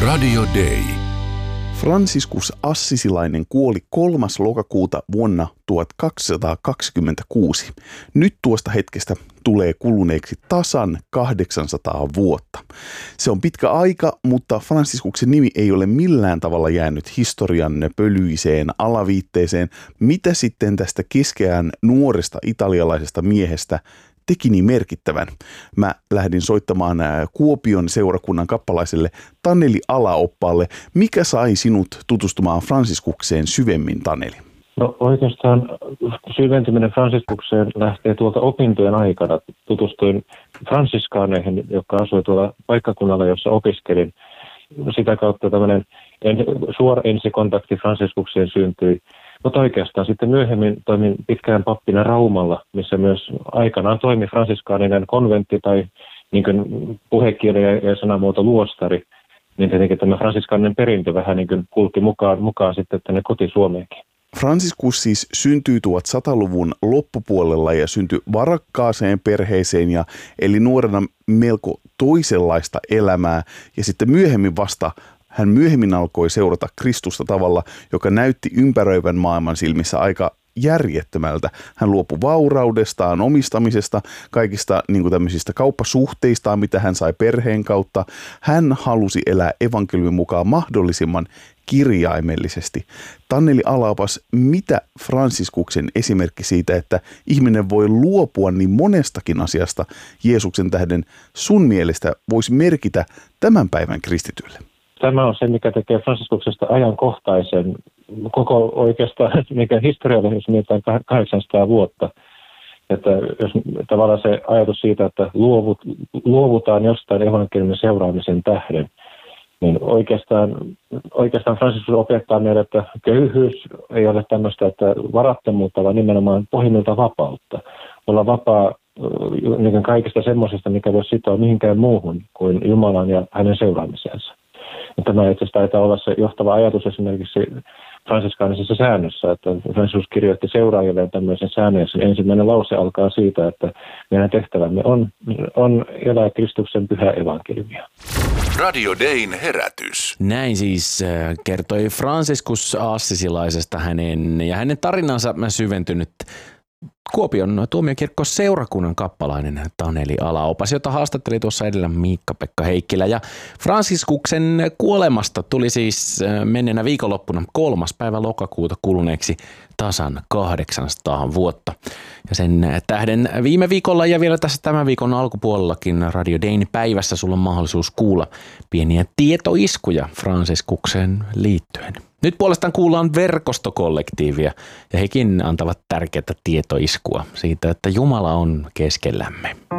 Radio Day. Franciscus Assisilainen kuoli 3. lokakuuta vuonna 1226. Nyt tuosta hetkestä tulee kuluneeksi tasan 800 vuotta. Se on pitkä aika, mutta Franciscuksen nimi ei ole millään tavalla jäänyt historian pölyiseen alaviitteeseen. Mitä sitten tästä keskeään nuoresta italialaisesta miehestä teki niin merkittävän? Mä lähdin soittamaan Kuopion seurakunnan kappalaiselle Taneli Alaoppaalle. Mikä sai sinut tutustumaan Franciskukseen syvemmin, Taneli? No oikeastaan syventyminen Franciskukseen lähtee tuolta opintojen aikana. Tutustuin fransiskaaneihin, jotka asui tuolla paikkakunnalla, jossa opiskelin. Sitä kautta tämmöinen suora ensikontakti Franciskukseen syntyi. Mutta oikeastaan sitten myöhemmin toimin pitkään pappina Raumalla, missä myös aikanaan toimi fransiskaaninen konventti tai niin kuin puhekieli ja sanamuoto luostari. Niin tietenkin tämä fransiskaaninen perintö vähän niin kuin kulki mukaan sitten tänne koti-Suomeenkin. Franciscus siis syntyi 1100-luvun loppupuolella ja syntyi varakkaaseen perheeseen ja eli nuorena melko toisenlaista elämää. Ja sitten hän myöhemmin alkoi seurata Kristusta tavalla, joka näytti ympäröivän maailman silmissä aika järjettömältä. Hän luopui vauraudestaan, omistamisesta, kaikista tämmöisistä kauppasuhteistaan, mitä hän sai perheen kautta. Hän halusi elää evankeliumin mukaan mahdollisimman kirjaimellisesti. Taneli Alaopas, mitä Fransiskuksen esimerkki siitä, että ihminen voi luopua niin monestakin asiasta Jeesuksen tähden sun mielestä voisi merkitä tämän päivän kristitylle? Tämä on se, mikä tekee Franciskuksesta ajankohtaisen koko oikeastaan, mikä historiallisesti mietitään 800 vuotta. Että jos tavallaan se ajatus siitä, että luovutaan jostain evankeliumin seuraamisen tähden, niin oikeastaan Franciscus opettaa meille, että köyhyys ei ole tämmöistä, että varattomuutta, vaan nimenomaan pohjimmiltaan vapautta. Olla vapaa niin kaikista semmoisesta, mikä voi sitoa mihinkään muuhun kuin Jumalan ja hänen seuraamisensa. Tämä itse asiassa taitaa olla se johtava ajatus esimerkiksi fransiskaanisessa säännössä, että Franciscus kirjoitti seuraajilleen tämmöisen säännön, ja sen ensimmäinen lause alkaa siitä, että meidän tehtävämme on elää Kristuksen pyhää evankeliumia. Radio Dayn herätys. Näin siis kertoi Franciscus Assisilaisesta hänen tarinansa syventynyt Kuopion tuomiokirkko seurakunnan kappalainen Taneli Alaopas, jota haastatteli tuossa edellä Miikka-Pekka Heikkilä. Ja Fransiskuksen kuolemasta tuli siis menneenä viikonloppuna 3. päivä lokakuuta kuluneeksi tasan 800 vuotta. Ja sen tähden viime viikolla ja vielä tässä tämän viikon alkupuolellakin Radio Dayn päivässä sulla on mahdollisuus kuulla pieniä tietoiskuja Franciskukseen liittyen. Nyt puolestaan kuullaan verkostokollektiivia ja hekin antavat tärkeää tietoiskua siitä, että Jumala on keskellämme.